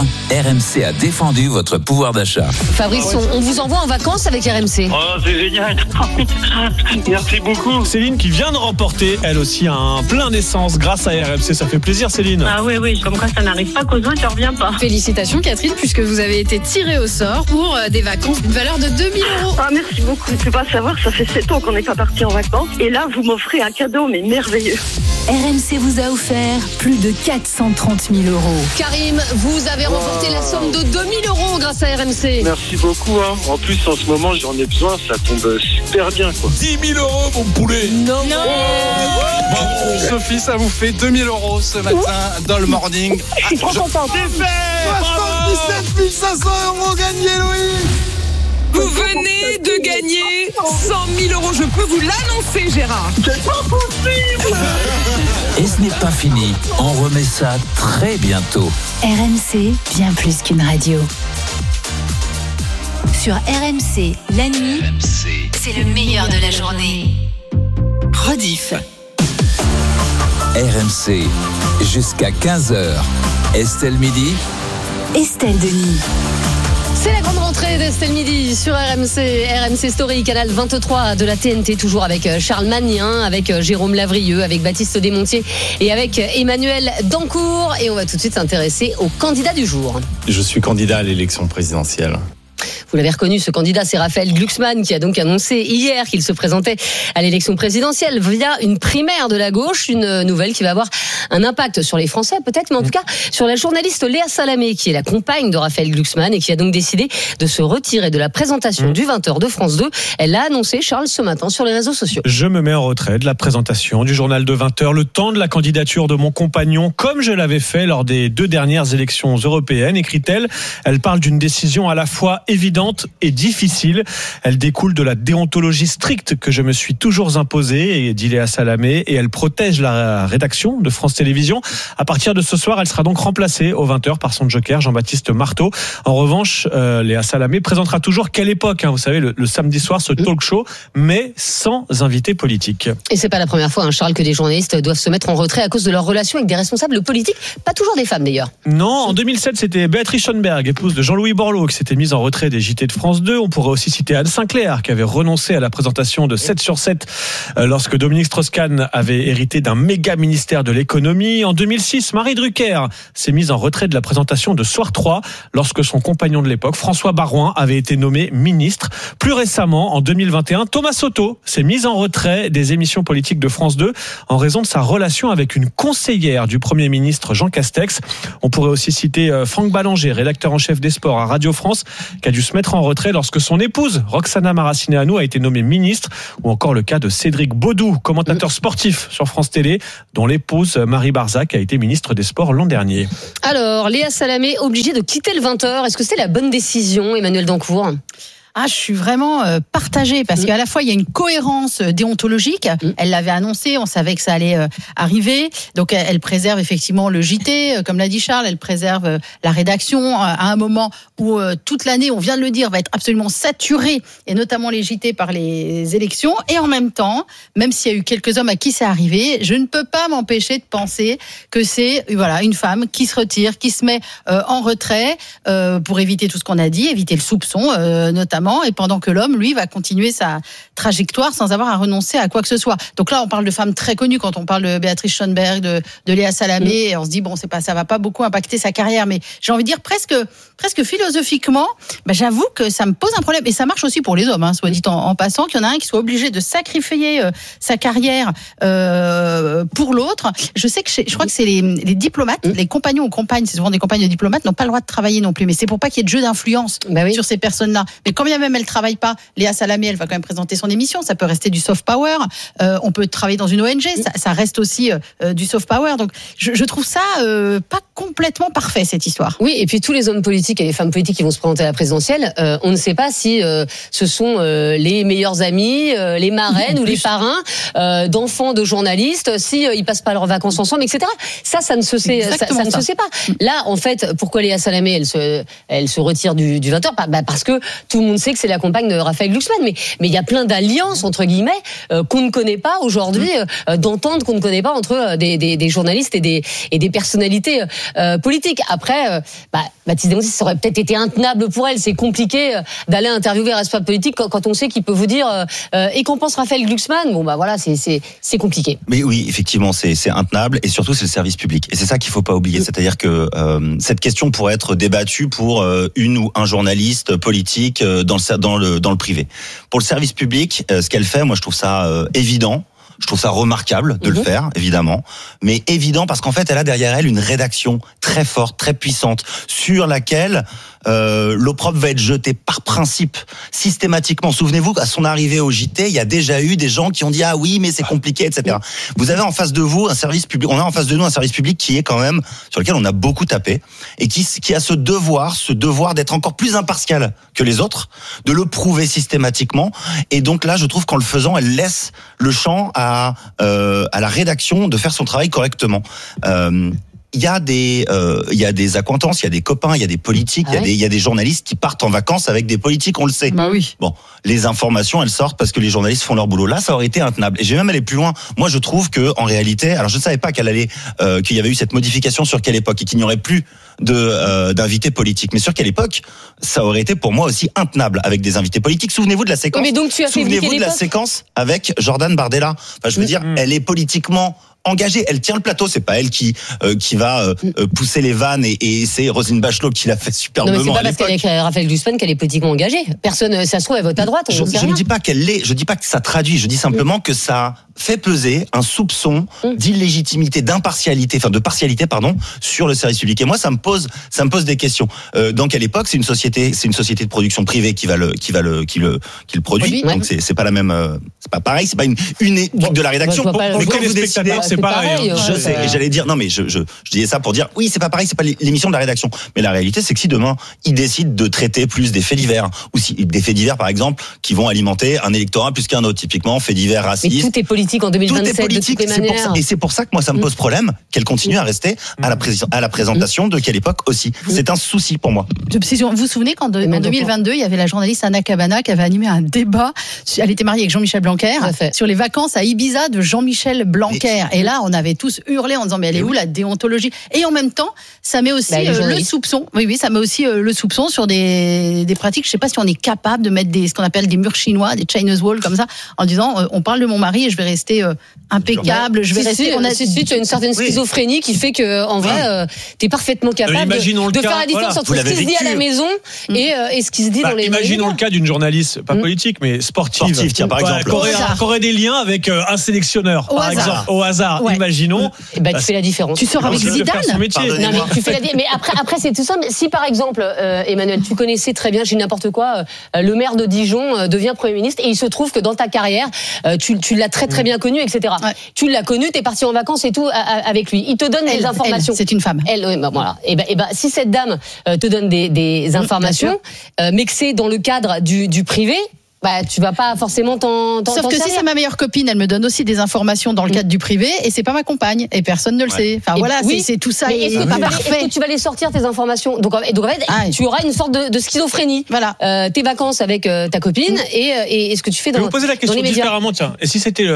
RMC a défendu votre pouvoir d'achat. Fabrice, on vous envoie en vacances avec RMC. Oh, c'est génial. Merci beaucoup. Céline qui vient de remporter, elle aussi, un plein d'essence grâce à RMC. Ça fait plaisir, Céline. Ah oui, comme quoi ça n'arrive pas qu'aux autres, ça revient pas. Félicitations Catherine, puisque vous avez été tirée au sort pour des vacances d'une valeur de 2 000 €. Ah, merci beaucoup. Je ne peux pas savoir, ça fait 7 ans qu'on n'est pas parti en vacances. Et là, vous m'offrez un cadeau, mais merveilleux. RMC vous a offert plus de 430 000 €. Karim, vous avez remporté la somme de 2 000 € grâce à RMC. Merci beaucoup. En plus, en ce moment, j'en ai besoin. Ça tombe super bien, quoi. 10 000 €, mon poulet. Non. Bravo, Sophie, ça vous fait 2 000 € ce matin dans le morning. Je suis trop contente. 77 500 € gagnés, Loïc. Vous venez de gagner 100 000 €. Je peux vous l'annoncer, Gérard. C'est pas possible. Et ce n'est pas fini, on remet ça très bientôt. RMC, bien plus qu'une radio. Sur RMC, la nuit, c'est le meilleur de la journée. Rediff. RMC, jusqu'à 15h. Estelle Midi. Estelle Denis. C'est la grande rentrée d'Estelle Midi sur RMC Story, canal 23 de la TNT, toujours avec Charles Magnin, avec Jérôme Lavrieux, avec Baptiste Desmontiers et avec Emmanuel Dancourt. Et on va tout de suite s'intéresser au candidat du jour. Je suis candidat à l'élection présidentielle. Vous l'avez reconnu, ce candidat, c'est Raphaël Glucksmann, qui a donc annoncé hier qu'il se présentait à l'élection présidentielle via une primaire de la gauche, une nouvelle qui va avoir un impact sur les Français peut-être, mais en tout cas sur la journaliste Léa Salamé, qui est la compagne de Raphaël Glucksmann et qui a donc décidé de se retirer de la présentation du 20h de France 2. Elle l'a annoncé, Charles, ce matin sur les réseaux sociaux. Je me mets en retrait de la présentation du journal de 20h, le temps de la candidature de mon compagnon, comme je l'avais fait lors des 2 dernières élections européennes, écrit-elle. Elle parle d'une décision à la fois évidente et difficile. Elle découle de la déontologie stricte que je me suis toujours imposée, dit Léa Salamé, et elle protège la rédaction de France Télévisions. À partir de ce soir, elle sera donc remplacée au 20h par son joker, Jean-Baptiste Marteau. En revanche, Léa Salamé présentera toujours Quelle époque, vous savez, le samedi soir, ce talk show, mais sans invité politique. Et c'est pas la première fois, Charles, que des journalistes doivent se mettre en retrait à cause de leur relation avec des responsables politiques, pas toujours des femmes d'ailleurs. Non, en 2007, c'était Béatrice Schoenberg, épouse de Jean-Louis Borloo, qui s'était mise en retrait des JT de France 2. On pourrait aussi citer Anne Sinclair, qui avait renoncé à la présentation de 7 sur 7 lorsque Dominique Strauss-Kahn avait hérité d'un méga ministère de l'économie. En 2006, Marie Drucker s'est mise en retrait de la présentation de Soir 3 lorsque son compagnon de l'époque, François Baroin, avait été nommé ministre. Plus récemment, en 2021, Thomas Soto s'est mis en retrait des émissions politiques de France 2 en raison de sa relation avec une conseillère du Premier ministre Jean Castex. On pourrait aussi citer Franck Ballanger, rédacteur en chef des sports à Radio France, qui a dû se mettre en retrait lorsque son épouse, Roxana Maracineanu, a été nommée ministre, ou encore le cas de Cédric Baudou, commentateur sportif sur France Télé, dont l'épouse Marie Barzac a été ministre des Sports l'an dernier. Alors, Léa Salamé, obligée de quitter le 20h, est-ce que c'est la bonne décision, Emmanuel Dancourt ? Je suis vraiment partagée parce qu'à la fois il y a une cohérence déontologique. Elle l'avait annoncé, on savait que ça allait arriver. Donc elle préserve effectivement le JT, comme l'a dit Charles, elle préserve la rédaction à un moment où toute l'année, on vient de le dire, va être absolument saturée, et notamment les JT par les élections. Et en même temps, même s'il y a eu quelques hommes à qui c'est arrivé, je ne peux pas m'empêcher de penser que c'est une femme qui se retire, qui se met en retrait pour éviter tout ce qu'on a dit, éviter le soupçon notamment. Et pendant que l'homme, lui, va continuer sa trajectoire sans avoir à renoncer à quoi que ce soit. Donc là, on parle de femmes très connues quand on parle de Béatrice Schoenberg, de Léa Salamé, et on se dit ça va pas beaucoup impacter sa carrière, mais j'ai envie de dire presque philosophiquement, j'avoue que ça me pose un problème, et ça marche aussi pour les hommes, soit dit en passant, qu'il y en a un qui soit obligé de sacrifier sa carrière pour l'autre. Je crois que c'est les diplomates, les compagnons ou compagnes, c'est souvent des compagnes de diplomates, n'ont pas le droit de travailler non plus, mais c'est pour pas qu'il y ait de jeu d'influence sur ces personnes-là. Mais quand bien même elle travaille pas, Léa Salamé, elle va quand même présenter son émission, ça peut rester du soft power, on peut travailler dans une ONG, ça reste aussi du soft power, donc je trouve ça pas complètement parfait, cette histoire. Oui, et puis tous les hommes politiques et les femmes politiques qui vont se présenter à la présidentielle, on ne sait pas si ce sont les meilleurs amis, les marraines ou les parrains d'enfants de journalistes, si ils passent pas leurs vacances ensemble, etc. Ça ne se sait, ça ne se sait pas. Là, en fait, pourquoi Léa Salamé, elle se retire du 20h ? Parce que tout le monde sait que c'est la compagne de Raphaël Glucksmann, mais il y a plein d'alliances entre guillemets qu'on ne connaît pas aujourd'hui, d'ententes qu'on ne connaît pas entre des journalistes et des personnalités politiques. Après, Mathilde Desmontis, ça aurait peut-être été intenable pour elle. C'est compliqué d'aller interviewer un responsable politique quand on sait qu'il peut vous dire et qu'on pense Raphaël Glucksmann. Bon voilà, c'est compliqué. Mais oui, effectivement, c'est intenable et surtout c'est le service public. Et c'est ça qu'il faut pas oublier. C'est-à-dire que cette question pourrait être débattue pour une ou un journaliste politique dans le privé. Pour le service public, ce qu'elle fait, moi je trouve ça évident. Je trouve ça remarquable de le faire, évidemment. Mais évident parce qu'en fait, elle a derrière elle une rédaction très forte, très puissante, sur laquelle l'opprobre va être jeté par principe, systématiquement. Souvenez-vous, à son arrivée au JT, il y a déjà eu des gens qui ont dit « Ah oui, mais c'est compliqué, etc. » Vous avez en face de vous un service public, on a en face de nous un service public qui est quand même, sur lequel on a beaucoup tapé, et qui a ce devoir d'être encore plus impartial que les autres, de le prouver systématiquement. Et donc là, je trouve qu'en le faisant, elle laisse le champ à la rédaction de faire son travail correctement. Il y a des accointances, il y a des copains, il y a des politiques, il y a des journalistes qui partent en vacances avec des politiques, on le sait. Bah oui. Bon, les informations, elles sortent parce que les journalistes font leur boulot. Là, ça aurait été intenable. Et je vais même aller plus loin. Moi, je trouve que en réalité, alors je ne savais pas qu'il y avait eu cette modification sur quelle époque et qu'il n'y aurait plus d'invités politiques. Mais sur quelle époque, ça aurait été pour moi aussi intenable avec des invités politiques. Souvenez-vous de la séquence. Mais donc tu as Souvenez-vous de la séquence avec Jordan Bardella. Enfin, je veux dire, elle est politiquement engagée, elle tient le plateau, c'est pas elle qui va pousser les vannes et c'est Roselyne Bachelot qui l'a fait superbement. Non mais c'est pas parce qu'elle est avec Raphaël Glucksmann qu'elle est politiquement engagée. Personne, ça se trouve, elle vote à droite. Je ne dis pas qu'elle l'est, je dis pas que ça traduit, je dis simplement que ça fait peser un soupçon d'illégitimité, de partialité, sur le service public. Et moi, ça me pose des questions. Dans quelle époque? C'est une société de production privée qui le produit. Donc c'est pas la même, c'est pas pareil, c'est pas une équipe de la rédaction. Mais quand vous décidez, c'est pareil. Je sais, et j'allais dire, non mais je disais ça pour dire, oui, c'est pas pareil, c'est pas l'émission de la rédaction. Mais la réalité, c'est que si demain, ils décident de traiter plus des faits divers, ou si des faits divers, par exemple, qui vont alimenter un électorat plus qu'un autre, typiquement, faits divers racistes. Mais tout est politique en 2027, de toutes les manières. Et c'est pour ça que moi, ça me pose problème qu'elle continue à rester à la présentation de quelle époque aussi. C'est un souci pour moi. Vous vous souvenez qu'en 2022, il y avait la journaliste Anna Cabana qui avait animé un débat. Elle était mariée avec Jean-Michel Blanquer sur les vacances à Ibiza de Jean-Michel Blanquer. Et là, on avait tous hurlé en disant mais elle est où la déontologie? Et en même temps, ça met aussi le soupçon. Oui, ça met aussi le soupçon sur des pratiques. Je sais pas si on est capable de mettre ce qu'on appelle des murs chinois, des Chinese walls comme ça, en disant on parle de mon mari et je vais rester impeccable. Je vais rester. Tu as une certaine schizophrénie qui fait que en vrai, t'es parfaitement capable de faire la différence entre ce qui se dit à la maison et ce qui se dit dans les. Imaginons le cas d'une journaliste, pas politique, mais sportive. Tiens, par exemple. Qui aurait des liens avec un sélectionneur, par exemple, au hasard. Imaginons. Tu fais la différence. Tu sors avec Zidane. Non, mais tu fais mais après c'est tout simple. Si par exemple, Emmanuel, tu connaissais très bien, j'ai n'importe quoi, le maire de Dijon devient Premier ministre et il se trouve que dans ta carrière, tu l'as très bien connu, etc. Tu l'as connu, t'es parti en vacances et tout avec lui. Il te donne des informations. C'est une femme. Voilà. Et ben, si cette dame te donne des informations, mais que c'est dans le cadre du privé. Tu vas pas forcément Sauf que si c'est ma meilleure copine, elle me donne aussi des informations dans le cadre du privé et c'est pas ma compagne et personne ne le sait. Enfin voilà, c'est tout ça. Est-ce que tu vas les sortir tes informations? Donc en fait, tu auras une sorte de schizophrénie. Voilà. Tes vacances avec ta copine et ce que tu fais dans les médias. Je vais vous poser la question différemment, tiens. Et si c'était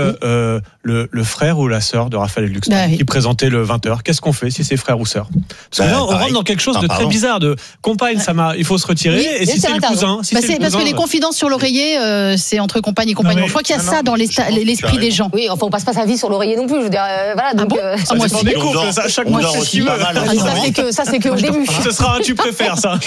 le frère ou la sœur de Raphaël Glucksmann qui présentait le 20h, qu'est-ce qu'on fait si c'est frère ou sœur? Parce que là, on rentre dans quelque chose de très bizarre, de compagne, il faut se retirer. Et si c'est le cousin? C'est parce que les confidences sur l'oreiller, c'est entre compagne et compagnon. Je crois qu'il y a ça dans l'esprit des gens. Oui, enfin, on passe pas sa vie sur l'oreiller non plus. Je veux dire, voilà. Donc, moi, c'est des couples, ça. Chaque mois, c'est ce qu'il veut. Ça, c'est que au début. Ce sera un tu préfères, ça.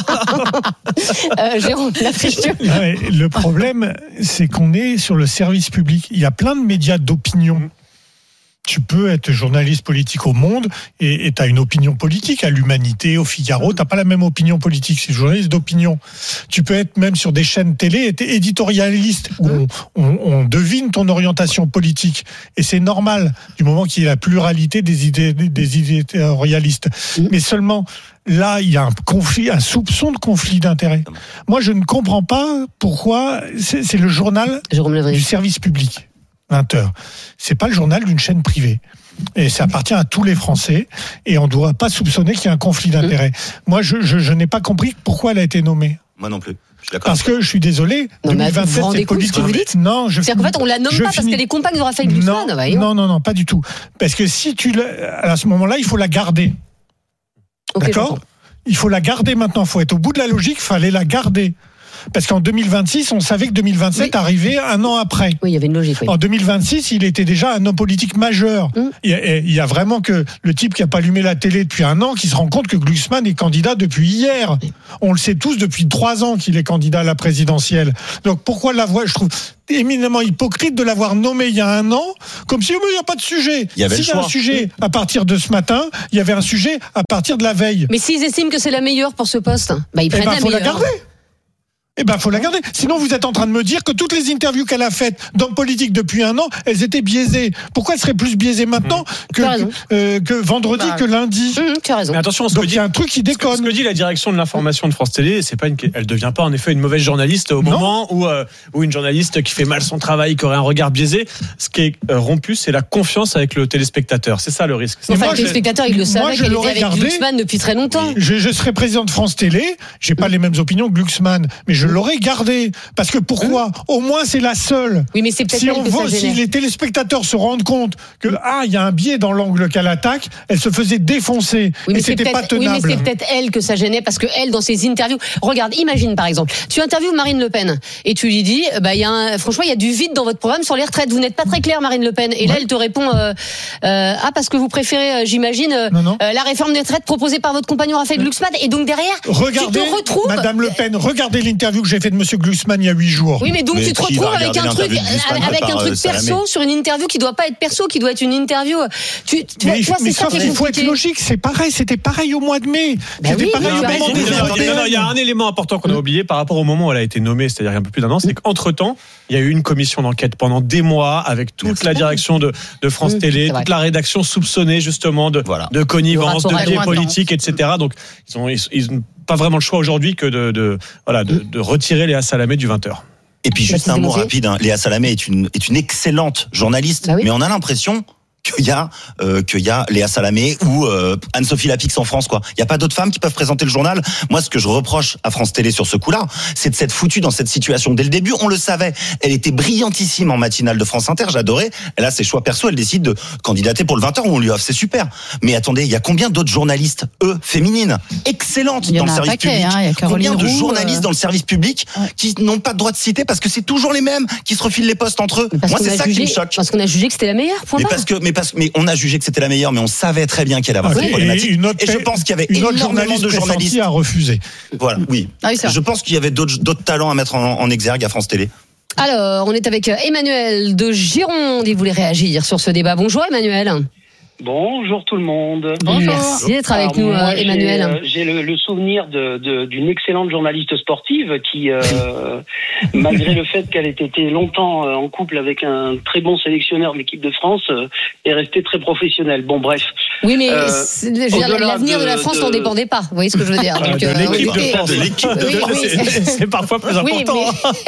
Jérôme, la question. Le problème, c'est qu'on est sur le service public. Il y a plein de médias d'opinion. Tu peux être journaliste politique au Monde et tu as une opinion politique à l'Humanité, au Figaro. Tu n'as pas la même opinion politique, c'est journaliste d'opinion. Tu peux être même sur des chaînes télé, être éditorialiste où on devine ton orientation politique. Et c'est normal du moment qu'il y a la pluralité des éditorialistes. Mais seulement, là, il y a un soupçon de conflit d'intérêts. Moi, je ne comprends pas pourquoi c'est le journal du service public. 20h. C'est pas le journal d'une chaîne privée. Et ça appartient à tous les Français. Et on ne doit pas soupçonner qu'il y a un conflit d'intérêts. Moi, je n'ai pas compris pourquoi elle a été nommée. Moi non plus. Parce que je suis désolé, non, 2027 c'est politique. Non, c'est-à-dire qu'en fait on la nomme pas parce qu'elle est compagne de Raphaël Glucksmann. Non, pas du tout. Parce que si à ce moment-là, il faut la garder. Okay, d'accord ? Il faut la garder maintenant. Il faut être au bout de la logique. Il fallait la garder. Parce qu'en 2026, on savait que 2027 arrivait un an après. Oui, il y avait une logique. Oui. En 2026, il était déjà un homme politique majeur. Il y a vraiment que le type qui n'a pas allumé la télé depuis un an qui se rend compte que Glucksmann est candidat depuis hier. On le sait tous depuis 3 ans qu'il est candidat à la présidentielle. Donc pourquoi l'avoir ? Je trouve éminemment hypocrite de l'avoir nommé il y a un an, comme si il n'y a pas de sujet. S'il y a un sujet à partir de ce matin, il y avait un sujet à partir de la veille. Mais s'ils estiment que c'est la meilleure pour ce poste, ils prennent la meilleure. Il faut la garder. Faut la garder. Sinon, vous êtes en train de me dire que toutes les interviews qu'elle a faites d'hommes politiques depuis un an, elles étaient biaisées. Pourquoi elles seraient plus biaisées maintenant que vendredi, que lundi ? Tu as raison. Mais attention, donc il y a un truc qui déconne. Ce que dit la direction de l'information de France Télé, c'est pas elle devient pas en effet une mauvaise journaliste au moment où une journaliste qui fait mal son travail, qui aurait un regard biaisé. Ce qui est rompu, c'est la confiance avec le téléspectateur. C'est ça le risque. Enfin, le téléspectateur, il le savait qu'elle était avec Glucksmann depuis très longtemps. Je serais président de France Télé, j'ai pas les mêmes opinions que Glucksmann, mais je l'aurais gardé. Parce que pourquoi ? Au moins, c'est la seule. Oui, mais c'est peut-être si les téléspectateurs se rendent compte que, il y a un biais dans l'angle qu'elle attaque, elle se faisait défoncer. Et c'était pas tenable. Oui, mais c'est peut-être elle que ça gênait parce que elle, dans ses interviews, regarde, imagine par exemple, tu interviews Marine Le Pen et tu lui dis, franchement, il y a du vide dans votre programme sur les retraites. Vous n'êtes pas très clair, Marine Le Pen. Et là, elle te répond, parce que vous préférez, j'imagine, la réforme des retraites proposée par votre compagnon Raphaël Glucksmann. Et donc derrière, tu te retrouves. Madame Le Pen, regardez l'interview que j'ai faite de Monsieur Glucksmann il y a 8 jours. Oui, mais donc tu te retrouves avec un truc perso sur une interview qui doit pas être perso, qui doit être une interview. Mais il faut être logique. C'est pareil. C'était pareil au mois de mai. C'était pareil au moment des. Il y a un élément important qu'on a oublié par rapport au moment où elle a été nommée, c'est-à-dire il y a un peu plus d'un an, c'est qu'entre-temps, il y a eu une commission d'enquête pendant des mois avec toute la direction de France Télé, toute la rédaction soupçonnée justement de connivence, de biais politique, etc. Donc ils n'ont pas vraiment le choix aujourd'hui que de retirer Léa Salamé du 20h. Et puis juste un mot rapide, Léa Salamé est une excellente journaliste, mais on a l'impression qu'il y a Léa Salamé ou Anne-Sophie Lapix en France, quoi. Il y a pas d'autres femmes qui peuvent présenter le journal. Moi, ce que je reproche à France Télé sur ce coup-là, c'est de s'être foutue dans cette situation dès le début. On le savait. Elle était brillantissime en matinale de France Inter. J'adorais. Elle a ses choix perso. Elle décide de candidater pour le 20h où on lui offre. C'est super. Mais attendez, il y a combien d'autres journalistes, féminines, excellentes dans le service public? Combien de journalistes dans le service public qui n'ont pas de droit de citer parce que c'est toujours les mêmes qui se refilent les postes entre eux. Moi, c'est ça qui me choque. Parce qu'on a jugé que c'était la meilleure. Mais on a jugé que c'était la meilleure, mais on savait très bien qu'elle avait cette problématique. Et je pense qu'il y avait énormément de journalistes à refuser. Voilà, oui. Je pense qu'il y avait d'autres talents à mettre en exergue à France Télé. Alors, on est avec Emmanuel de Gironde. Il voulait réagir sur ce débat. Bonjour Emmanuel. Bonjour tout le monde. Bonjour. Merci d'être avec nous, Emmanuel. J'ai le souvenir d'une excellente journaliste sportive qui, malgré le fait qu'elle ait été longtemps en couple avec un très bon sélectionneur de l'équipe de France, est restée très professionnelle. Bon, bref. Oui, mais l'avenir de la France n'en dépendait pas. Vous voyez ce que je veux dire? Donc, de l'équipe de France, c'est parfois plus important.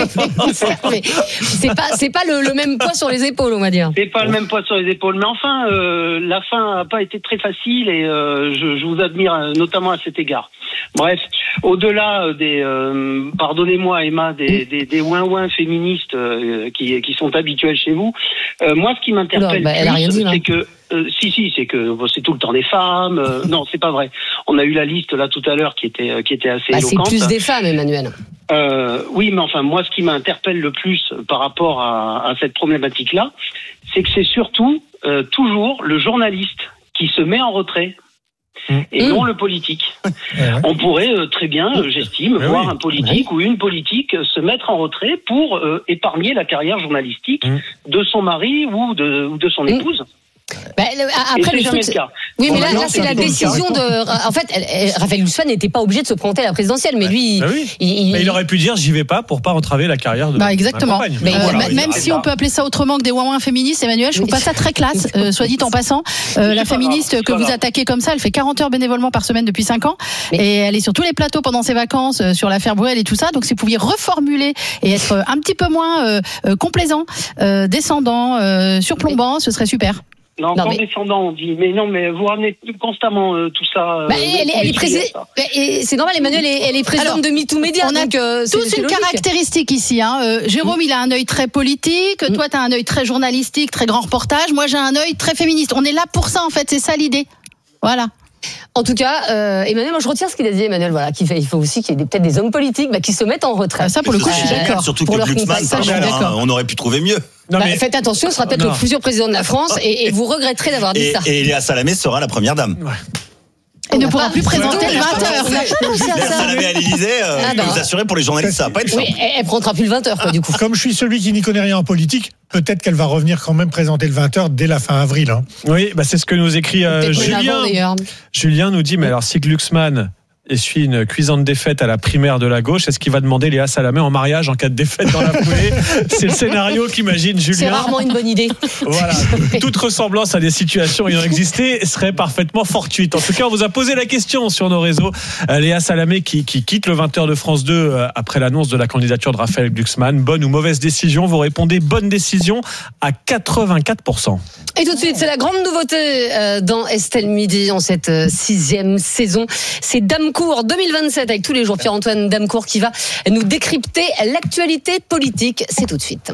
Mais c'est pas le même poids sur les épaules, on va dire. C'est pas le même poids sur les épaules, mais enfin, la fin n'a pas été très facile et je vous admire notamment à cet égard. Bref, au-delà des, pardonnez-moi Emma, des ouin-ouin féministes qui sont habituels chez vous, moi ce qui m'interpelle c'est que c'est que c'est tout le temps des femmes. Non, c'est pas vrai. On a eu la liste là tout à l'heure qui était assez éloquente. C'est plus des femmes, Emmanuel. Oui, mais enfin moi ce qui m'interpelle le plus par rapport à cette problématique-là, c'est que c'est surtout toujours le journaliste qui se met en retrait. Et non le politique. On pourrait très bien, j'estime, voir un politique ou une politique se mettre en retrait pour épargner la carrière journalistique de son mari ou de son épouse. Après le truc, oui, mais là c'est la décision de. En fait, Raphaël Glucksmann n'était pas obligé de se présenter à la présidentielle, mais lui, il aurait pu dire j'y vais pas pour pas entraver la carrière de. Exactement. Même si on peut appeler ça autrement que des ouin-ouin féministes, Emmanuel, je trouve pas ça très classe. Soit dit en passant, la féministe que vous attaquez comme ça, elle fait 40 heures bénévolement par semaine depuis 5 ans, et elle est sur tous les plateaux pendant ses vacances, sur l'affaire Bruel et tout ça. Donc si vous pouviez reformuler et être un petit peu moins complaisant, descendant, surplombant, ce serait super. Non, condescendant, on dit. Mais non, mais vous ramenez constamment tout ça. Elle est présidente. C'est normal, Emmanuel, elle est présidente de MeToo Média. On a tous une caractéristique ici. Jérôme, il a un œil très politique. Toi, tu as un œil très journalistique, très grand reportage. Moi, j'ai un œil très féministe. On est là pour ça, en fait. C'est ça l'idée. Voilà. En tout cas, Emmanuel, moi je retiens ce qu'il a dit, Emmanuel. Voilà, il faut aussi qu'il y ait peut-être des hommes politiques qui se mettent en retrait. Ça, pour le coup, je suis d'accord. Surtout que Glucksmann, on aurait pu trouver mieux. Faites attention, ce sera peut-être le futur président de la France et vous regretterez d'avoir dit ça. Et Léa Salamé sera la première dame. Ouais. Et ne pourra plus présenter le 20h. Léa Salamé à l'Élysée, vous assurez pour les journalistes, ça va pas être simple. Oui, elle prendra plus le 20h, du coup. Comme je suis celui qui n'y connaît rien en politique, peut-être qu'elle va revenir quand même présenter le 20h dès la fin avril. Oui, c'est ce que nous écrit Julien. Julien nous dit, mais alors si Glucksmann essuie une cuisante défaite à la primaire de la gauche, est-ce qu'il va demander Léa Salamé en mariage en cas de défaite dans la foulée? C'est le scénario qu'imagine Julien. C'est rarement une bonne idée. Voilà. Toute ressemblance à des situations ayant existé serait parfaitement fortuite. En tout cas, on vous a posé la question sur nos réseaux. Léa Salamé qui quitte le 20h de France 2 après l'annonce de la candidature de Raphaël Glucksmann. Bonne ou mauvaise décision? Vous répondez bonne décision à 84%. Et tout de suite, c'est la grande nouveauté dans Estelle Midi en cette 6e saison. C'est Damecourt 2027 avec tous les jours Pierre-Antoine Damecourt qui va nous décrypter l'actualité politique. C'est tout de suite.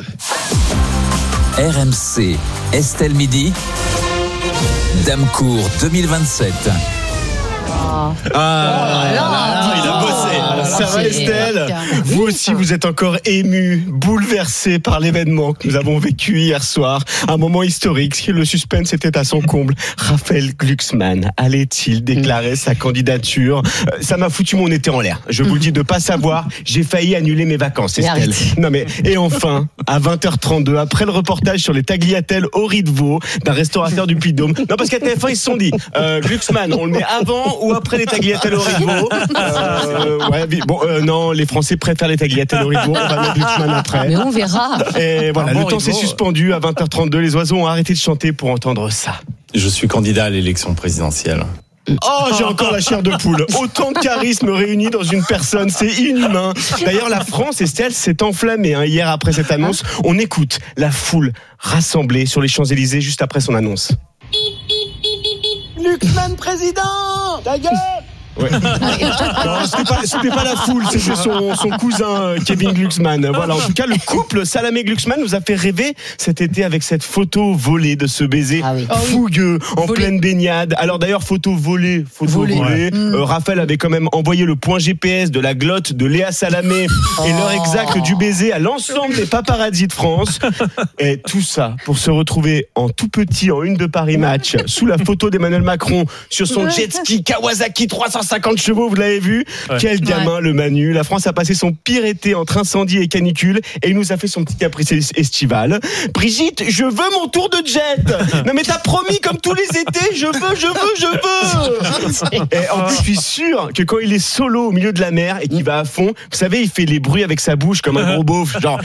RMC, Estelle Midi, Damecourt 2027. Il a bossé. Ça va, Estelle? Vous aussi, vous êtes encore ému, bouleversé par l'événement que nous avons vécu hier soir. Un moment historique. Le suspense était à son comble. Raphaël Glucksmann allait-il déclarer sa candidature? Ça m'a foutu mon été en l'air. Je vous le dis, de pas savoir, j'ai failli annuler mes vacances, Estelle. Non mais, et enfin, à 20h32, après le reportage sur les tagliatelles au riz de veau d'un restaurateur du Puy-de-Dôme. Non, parce qu'à TF1, ils se sont dit, Glucksmann, on le met avant ou après les tagliatelles au riz de veau? Non, les Français préfèrent les tagliatelles au riz de veau. On va mettre Glucksmann après. Mais on verra. Et voilà, le temps s'est suspendu à 20h32. Les oiseaux ont arrêté de chanter pour entendre ça. Je suis candidat à l'élection présidentielle. Oh, j'ai encore la chair de poule. Autant de charisme réuni dans une personne, c'est inhumain. D'ailleurs, la France, Estelle, s'est enflammée hier après cette annonce. On écoute la foule rassemblée sur les Champs-Élysées juste après son annonce. Glucksmann président! Ta gueule! Ouais. Non, c'était pas la foule, c'était son cousin Kevin Glucksmann. Voilà, en tout cas, le couple Salamé-Glucksmann nous a fait rêver cet été avec cette photo volée de ce baiser fougueux en pleine baignade. Alors d'ailleurs, photo volée. Raphaël avait quand même envoyé le point GPS de la glotte de Léa Salamé et l'heure exacte du baiser à l'ensemble des paparazzis de France. Et tout ça pour se retrouver en tout petit en une de Paris Match sous la photo d'Emmanuel Macron sur son jet ski Kawasaki 350 chevaux, vous l'avez vu? Quel gamin, le Manu. La France a passé son pire été entre incendie et canicule et il nous a fait son petit caprice estival. Brigitte, je veux mon tour de jet. Non mais t'as promis comme tous les étés, je veux. Et en plus, je suis sûr que quand il est solo au milieu de la mer et qu'il va à fond, vous savez, il fait les bruits avec sa bouche comme un gros beauf, genre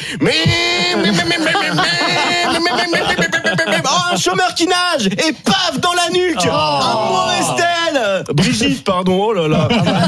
un chômeur qui nage et paf dans la nuque. Un mot, Estelle. Brigitte, pardon. Oh là là.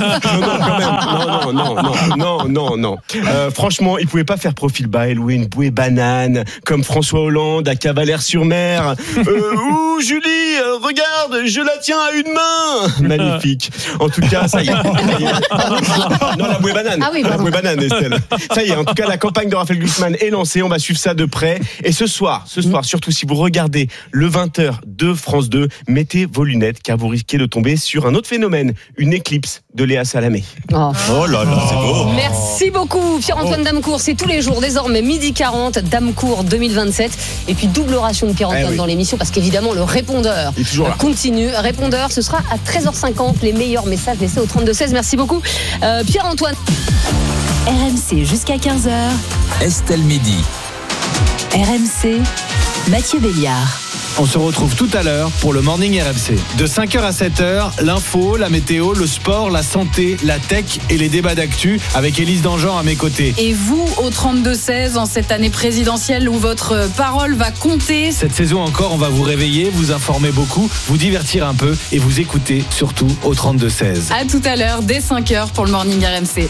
Non. Franchement, il pouvait pas faire profil bas et louer une bouée banane comme François Hollande à Cavalère-sur-Mer. Ouh, Julie, regarde, je la tiens à une main. Magnifique. En tout cas, ça y est. Non, la bouée banane. La bouée banane, Estelle. Ça y est. En tout cas, la campagne de Raphaël Glucksmann est lancée. On va suivre ça de près. Et ce soir, surtout si vous regardez le 20h de France 2, mettez vos lunettes car vous risquez de tomber sur un autre phénomène, une éclipse de Léa Salamé. Oh là là, c'est beau. Merci beaucoup Pierre-Antoine Damecourt, c'est tous les jours désormais 12h40 Damecourt 2027 et puis double ration de Pierre-Antoine dans l'émission parce qu'évidemment le répondeur continue. Répondeur, ce sera à 13h50 les meilleurs messages laissés au 32-16. Merci beaucoup Pierre-Antoine. RMC jusqu'à 15h. Estelle Midi. RMC, Mathieu Béliard. On se retrouve tout à l'heure pour le Morning RMC. De 5h à 7h, l'info, la météo, le sport, la santé, la tech et les débats d'actu avec Élise Dangean à mes côtés. Et vous, au 32-16, en cette année présidentielle où votre parole va compter. Cette saison encore, on va vous réveiller, vous informer beaucoup, vous divertir un peu et vous écouter surtout au 32-16. À tout à l'heure, dès 5h pour le Morning RMC.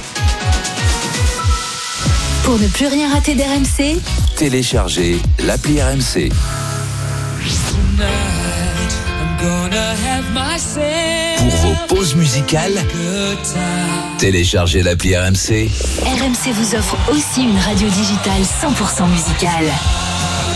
Pour ne plus rien rater d'RMC, Téléchargez l'appli RMC. Pour vos pauses musicales, téléchargez l'appli RMC. RMC vous offre aussi une radio digitale 100% musicale.